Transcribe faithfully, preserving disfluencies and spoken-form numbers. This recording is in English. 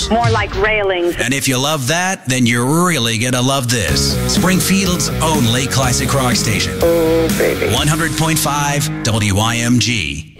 Cars. More like railings. And if you love that, then you're really gonna love this. Springfield's only classic rock station. Oh, baby. one hundred point five W I M G.